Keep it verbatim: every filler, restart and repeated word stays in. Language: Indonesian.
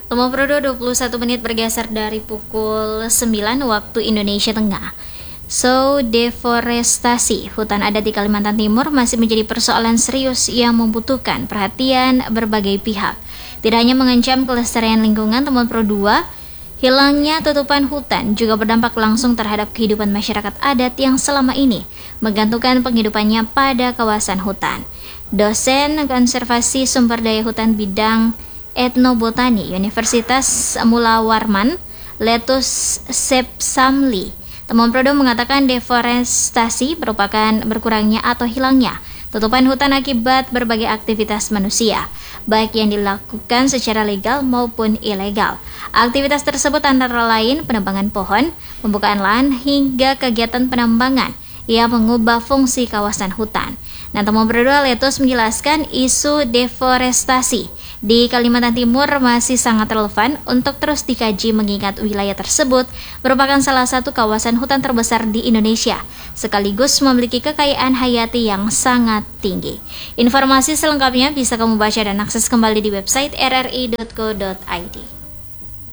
Lomba Prodo dua puluh satu menit bergeser dari pukul sembilan waktu Indonesia Tengah. So, deforestasi hutan adat di Kalimantan Timur masih menjadi persoalan serius yang membutuhkan perhatian berbagai pihak. Tidak hanya mengancam kelestarian lingkungan, temuan Pro dua, hilangnya tutupan hutan juga berdampak langsung terhadap kehidupan masyarakat adat yang selama ini menggantungkan penghidupannya pada kawasan hutan. Dosen konservasi sumber daya hutan bidang etnobotani Universitas Mula Warman, Letus Sepsamli, temuan Prodo mengatakan deforestasi merupakan berkurangnya atau hilangnya tutupan hutan akibat berbagai aktivitas manusia, baik yang dilakukan secara legal maupun ilegal. Aktivitas tersebut antara lain penebangan pohon, pembukaan lahan, hingga kegiatan penambangan yang mengubah fungsi kawasan hutan. Nah, temuan Prodo Letus menjelaskan isu deforestasi di Kalimantan Timur masih sangat relevan untuk terus dikaji mengingat wilayah tersebut merupakan salah satu kawasan hutan terbesar di Indonesia, sekaligus memiliki kekayaan hayati yang sangat tinggi. Informasi selengkapnya bisa kamu baca dan akses kembali di website r r i dot co dot i d.